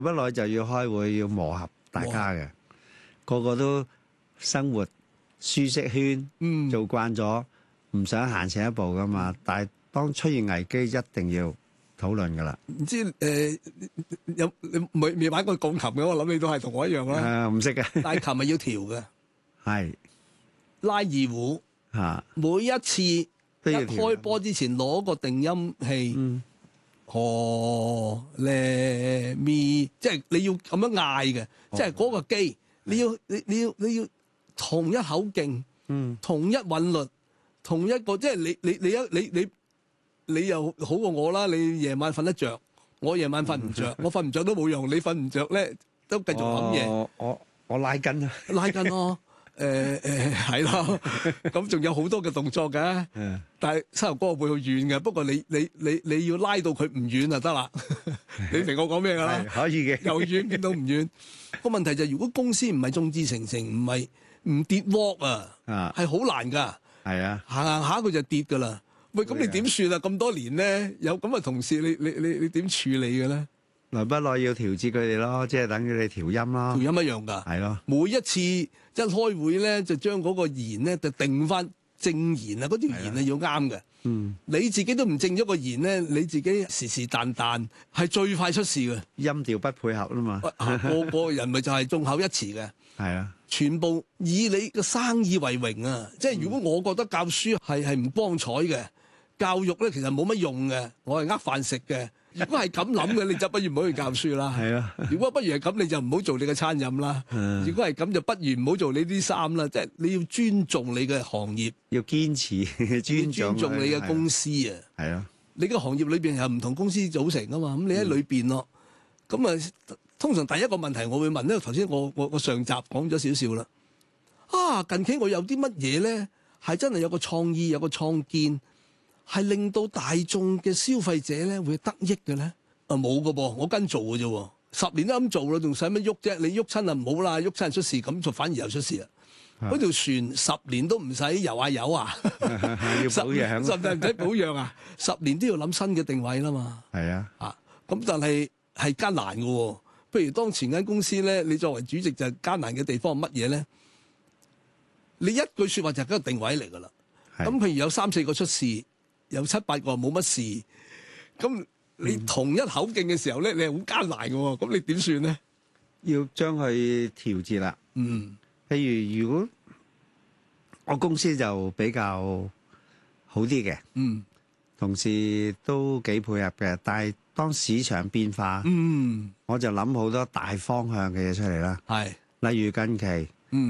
不耐就要開會，要磨合大家嘅，個個都生活舒適圈，做慣咗，唔想行前一步噶嘛。但係當出現危機，一定要討論噶啦。 唔知有你未玩過鋼琴嘅，我諗你都係同我一樣啦。 唔識嘅， 但係琴係要調嘅， 係拉二胡嚇， 每一次一都要調開波之前攞個定音器，荷咧咪，即係你要咁樣嗌嘅，即係嗰個機，你要同一口徑，同一韻律，同一個即係你又好過我啦，你夜晚瞓得着，我夜晚瞓唔着，我瞓唔着都冇用，你瞓唔着咧都繼續諗嘢。 我拉筋啊， 拉筋咯。係咯，咁仲有好多嘅動作嘅，但係膝頭哥會好遠嘅。不過你要拉到佢唔遠就得啦。你明我講咩㗎啦？ 可以嘅， 由遠變到唔遠。個問題就係如果公司唔係眾志成城，唔係唔跌鑊啊，係好難㗎。 係啊， 行下佢就跌㗎啦。喂，咁你點算啊？咁多年咧，有咁嘅同事，你點處理嘅咧？ 來不來要調節佢哋咯，即係等於你調音咯。 調音一樣㗎， 係咯。 每一次一開會咧，就將嗰個弦咧就定翻正弦啊，嗰條弦係要啱嘅。你自己都唔正咗個弦咧，你自己時時彈彈係最快出事嘅。 音調不配合啦嘛。 個人咪就係眾口一詞嘅。 係啊， 全部以你嘅生意為榮啊！即係如果我覺得教書係唔光彩嘅，教育咧其實冇乜用嘅，我係飯食嘅。如果係咁諗嘅，你就不如唔好去教書啦。係啊。如果不如係咁，你就唔好做你嘅餐飲啦。如果係咁，就不如唔好做你啲衫啦。即係你要尊重你嘅行業， 要堅持尊重你嘅公司啊。 係啊。 你個行業裏邊有唔同公司組成啊嘛。咁你喺裏邊咯。咁啊，通常第一個問題我會問咧，頭先我上集講咗少少啦。近期我有啲乜嘢咧，係真係有個創意，有個創建。係令到大眾嘅消費者咧會得益嘅咧？冇㗎噃，我跟做嘅啫，10年都咁做啦，仲使乜喐啫？你喐親啊唔好啦，喐親出事咁就反而又出事啦。嗰條船10年都唔使游下游啊， 要保養， 甚至唔使保養啊，10年都要諗新嘅定位啦嘛。 係啊， 咁但係艱難嘅喎。譬如當前間公司咧，你作為主席就係艱難嘅地方係乜嘢咧？你一句説話就係一個定位嚟㗎啦。咁譬如有3、4個出事。有7、8個冇乜事，咁你同一口徑嘅時候咧，你係好艱難嘅喎，咁你點算咧？ 要將佢調節啦。譬如如果我公司就比較好啲嘅，同事都幾配合嘅，但係當市場變化，我就諗好多大方向嘅嘢出嚟啦。係，例如近期，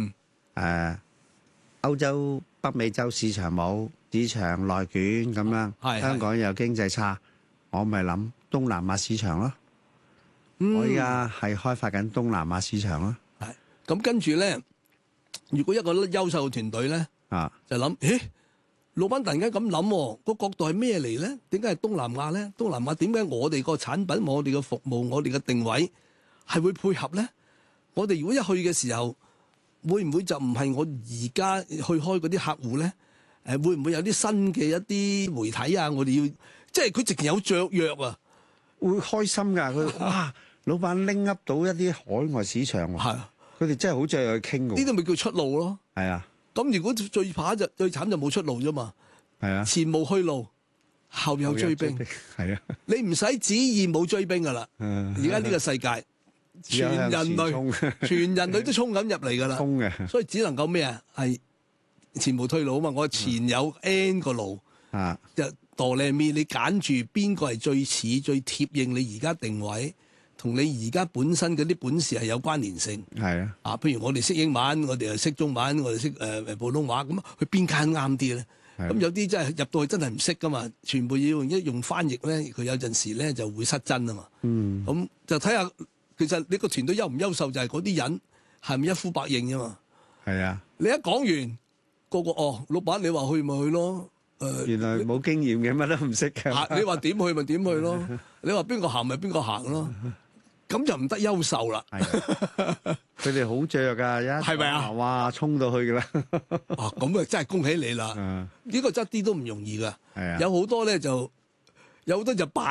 歐洲、北美洲市場冇。市場內卷咁樣，香港有經濟差，我咪諗東南亞市場咯。我依家係開發緊東南亞市場咯。 係咁跟住咧，如果一個優秀嘅團隊咧，就諗，老闆突然間咁諗，個角度係咩嚟咧？點解係東南亞咧？東南亞點解我哋個產品、我哋嘅服務、我哋嘅定位係會配合咧？我哋如果一去嘅時候，會唔會就唔係我而家去開嗰啲客戶咧？會唔會有啲新嘅一啲媒體啊？我哋要即係佢直情有雀躍啊， 會開心㗎。佢哇，老闆拎噏到一啲海外市場喎，佢哋真係好雀躍去傾㗎。 呢啲咪叫出路咯。 係啊， 咁如果最慘就冇出路啫嘛。係啊，前無去路，後有追兵。 係啊， 你唔使旨意冇追兵㗎啦。而家呢個世界，全人類都衝緊入嚟㗎啦。 衝嘅， 所以只能夠咩啊？係。前無退路啊嘛！我前有 N 個路，就哆唻咪，你揀住邊個係最似、最貼應你而家定位，同你而家本身嗰啲本事係有關聯性。係啊，譬如我哋識英文，我哋又識中文，我哋識普通話，咁去邊間啱啲咧？咁有啲真係入到去真係唔識噶嘛，全部要用翻譯咧，佢有陣時咧就會失真啊嘛。咁就睇下其實你個團隊優唔優秀，就係嗰啲人係咪一呼百應啫嘛。係啊，你一講完。個老闆你話去咪去咯， 原來冇經驗嘅，乜都唔識嘅。 你話點去咪點去咯，你話邊個行咪邊個行咯，咁就唔得優秀啦。 佢哋好雀㗎， 係咪啊？ 哇，衝到去㗎啦！ 咁啊真係恭喜你啦！呢個質啲都唔容易㗎。有好多咧就扮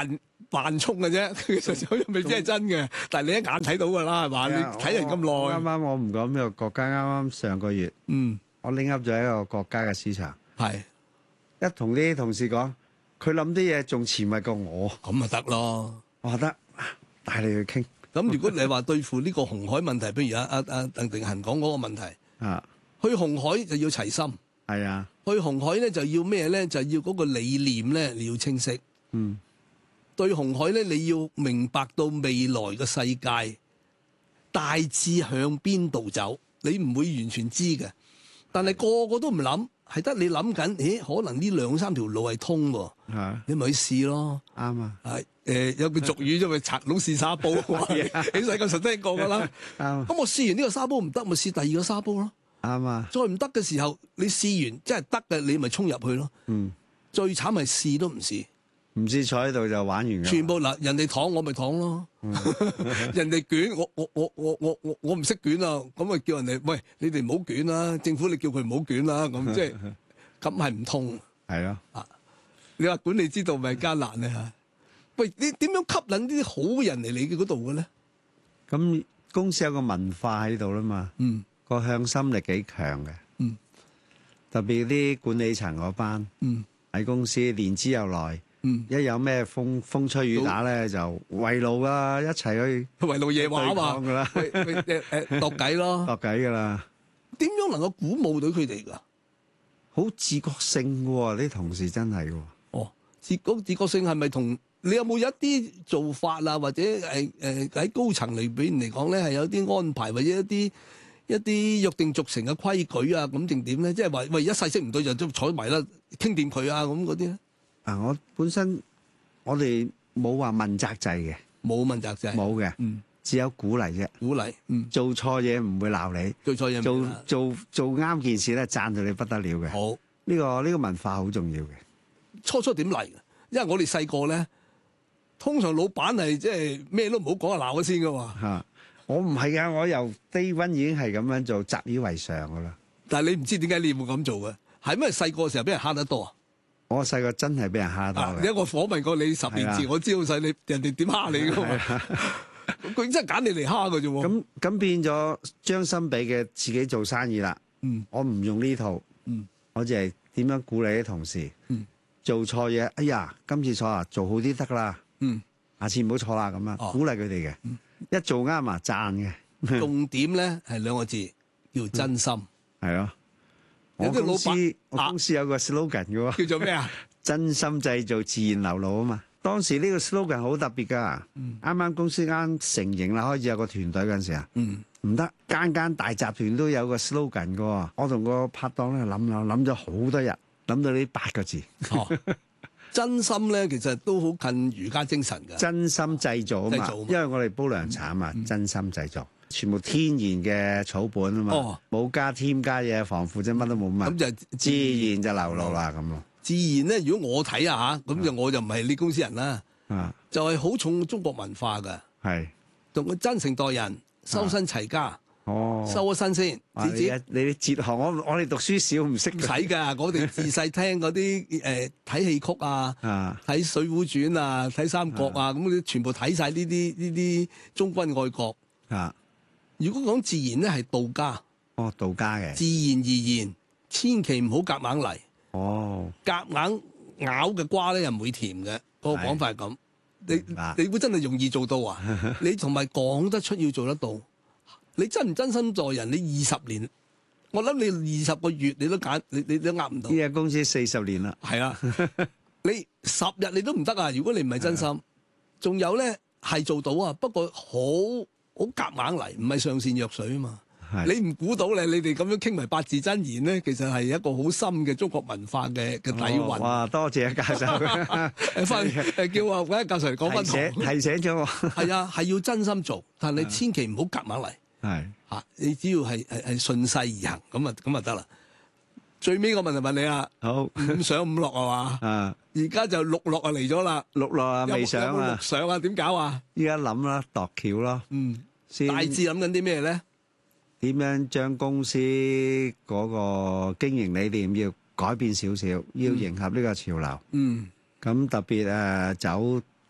扮衝嘅啫，其實又未必係真嘅。但係你一眼睇到㗎啦，係嘛？你睇人咁耐。 啱啱我唔講呢個國家，啱啱上個月，我拎 up 咗一個國家嘅市場， 係一同啲同事講，佢諗啲嘢仲前衞過我， 咁咪得咯。 我覺得帶你去傾。 咁如果你話對付呢個紅海問題，譬如阿鄧定恒講嗰個問題， 啊， 去紅海就要齊心。 係啊， 去紅海咧就要咩咧？就要嗰個理念咧，你要清晰。對紅海咧，你要明白到未來嘅世界大致向邊度走，你唔會完全知嘅。但係個個都唔諗，係得你諗緊。可能呢兩三條路係通喎，你咪去試咯。 啱啊。 有句俗語啫，咪賊佬試沙煲。你細個實聽過㗎啦。咁我試完呢個沙煲唔得，咪試第二個沙煲咯。 啱啊。 再唔得嘅時候，你試完真係得嘅，你咪衝入去咯。最慘係試都唔試。 唔知坐喺度就玩完㗎。 全部嗱，人哋躺我咪躺咯，人哋捲我唔識捲啊，咁咪叫人哋喂，你哋唔好捲啦，政府你叫佢唔好捲啦，咁即係咁係唔通。 係咯。 你話管理之道咪艱難咧嚇？喂，你點樣吸引啲好人嚟你嘅嗰度嘅咧？ 咁公司有個文化喺度啦嘛，個向心力幾強嘅，特別啲管理層嗰班喺公司年資又耐。一有咩風吹雨打咧，就圍爐啦，一齊去圍爐夜話嘛，度計咯， 度計噶啦。 點樣能夠鼓舞到佢哋噶？ 好自覺性喎，啲同事真係喎。 哦，自覺性係咪同你有冇一啲做法啊？或者喺高層嚟俾人嚟講咧，係有啲安排或者一啲約定俗成嘅規矩啊？咁定點咧？即係話喂，一世識唔對就都坐埋啦，傾掂佢啊咁嗰啲咧。 我本身我哋冇話問責制嘅， 冇問責制， 冇嘅，只有鼓勵啫。 鼓勵， 做錯嘢唔會鬧你， 做錯嘢做啱件事咧，讚到你不得了嘅。 好， 呢個文化好重要嘅。 初點嚟嘅，因為我哋細個咧，通常老闆係即係咩都唔好講啊，鬧咗先噶嘛。 我唔係噶，我由低溫已經係咁樣做，習以為常噶啦。 但係你唔知點解你會咁做嘅，係咩細個嘅時候俾人蝦得多啊？ 我細個真係俾人蝦多嘅。 我訪問過你10年前，我知道晒你人哋點蝦你噶嘛。佢真係揀你嚟蝦嘅啫喎。 咁變咗將心比嘅自己做生意啦。我唔用呢套。我就係點樣鼓勵啲同事。做錯嘢，哎呀，今次錯啊，做好啲得啦。下次唔好錯啦，咁樣鼓勵佢哋嘅。一做啱啊，讚嘅。 重點咧係2個字，叫真心。 係咯。我公司有個 slogan 嘅喎， 叫做咩啊？ 真心製造，自然流露啊嘛。當時呢個 slogan 好特別㗎。啱啱公司啱成型啦，開始有個團隊嗰陣時啊，唔得，間大集團都有個 slogan 嘅喎。我同個拍檔咧諗咗好多日，諗到呢8個字。 真心咧，其實都好近儒家精神㗎。 真心製造啊嘛，因為我哋煲涼茶啊嘛，真心製造。全部天然嘅草本啊嘛，冇加添加嘢，防腐劑乜都冇乜，咁就自然就流露啦咁咯。 自然咧，如果我睇下嚇，咁就我就唔係你公司人啦，就係好重中國文化㗎，係同佢真誠待人，修身齊家，修咗身先。 你啲哲學，我哋讀書少唔識， 唔使㗎，我哋自細聽嗰啲睇戲曲啊，睇《水滸傳》啊，睇《三國》啊，咁啲全部睇晒呢啲忠君愛國啊。如果講自然咧，係道家。 道家嘅。自然而然，千祈唔好夾硬嚟。夾硬咬嘅瓜咧又唔會甜嘅。個講法係咁。你會真係容易做到啊？你同埋講得出要做得到。你真唔真心待人？你20年，我諗你20個月你都你都呃唔到。 呢間公司40年啦。 係啊，你10日你都唔得啊！如果你唔係真心，仲有咧係做到啊，不過好夾硬嚟，唔係上善若水啊嘛。你唔估到你哋咁樣傾埋八字真言咧，其實係一個好深嘅中國文化嘅底蘊。 哇！多謝教授， 叫啊揾教授嚟講翻堂， 提醒咗我。 係啊，係要真心做，但你千祈唔好夾硬嚟。係嚇，你只要係順勢而行，咁啊得啦。最尾個問題問你啊，好5上5落係嘛？而家就6落啊嚟咗啦 ，6落啊未上啊， 上啊點搞啊？ 依家諗啦，度橋咯。 大致諗緊啲咩咧？ 點樣將公司嗰個經營理念要改變少少，要迎合呢個潮流。咁特別走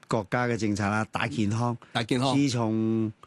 國家嘅政策啦，大健康。 大健康。 自從